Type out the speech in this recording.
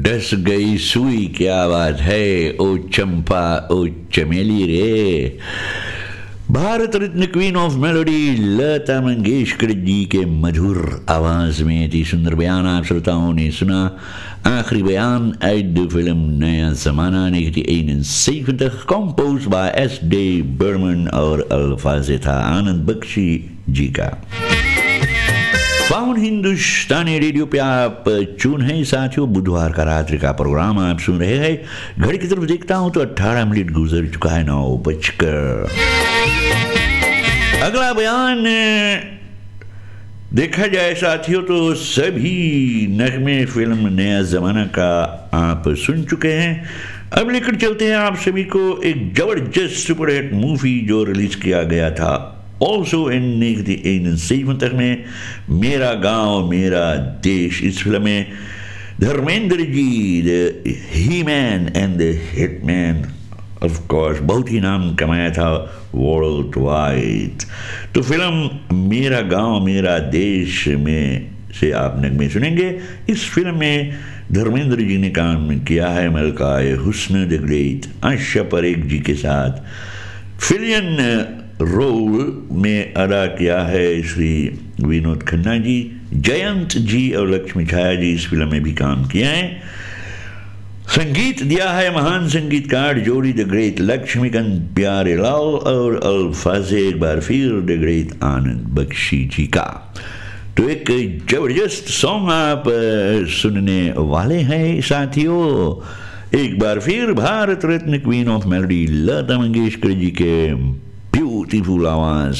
डस गई सुई, क्या बात है, ओ चंपा ओ चमेली रे। Bharat Ratna queen of melody Lata Mangeshkar ji के मधुर आवाज में थी सुंदर बयान आप श्रोताओं ने सुना। आखिरी बयान uit de film नया जमाना 1971 कंपोज बाय S.D. बर्मन और अल्फाज था आनंद बख्शी जी का। पावन हिंदुस्तानी रेडियो पे आप चुन है साथियों, बुधवार का रात्रि का प्रोग्राम आप सुन रहे हैं। घड़ी की तरफ देखता हूं तो 18 मिनट गुजर चुका है, 9 बजकर। अगला बयान देखा जाए साथियों तो सभी नगमे फिल्म नया जमाना का आप सुन चुके हैं। अब लेकर चलते हैं आप सभी को एक जबरदस्त सुपरहिट मूवी जो रिलीज किया गया था ऑल्सो इन 1971 में, मेरा गांव मेरा देश। इस फिल्म में Dharmendra ji the he man and the hitman of course बहुत ही नाम कमाया था वर्ल्ड वाइड। तो फिल्म मेरा गांव मेरा देश में से आप नगमे सुनेंगे। इस फिल्म में धर्मेंद्र जी ने काम किया है मलकाए हुस्न द ग्रेट आशा परेख जी के साथ। फिलियन रोल में अदा किया है श्री विनोद खन्ना जी, जयंत जी और लक्ष्मी छाया जी इस फिल्म में भी काम किया है। संगीत दिया है महान संगीतकार जोड़ी द ग्रेट लक्ष्मीकांत प्यारेलाल और अल्फाज एक बार फिर द ग्रेट आनंद बख्शी जी का। तो एक जबरदस्त सॉन्ग आप सुनने वाले हैं साथियों। एक बार फिर Bharat Ratna queen of melody Lata Mangeshkar ji के ब्यूटीफुल आवाज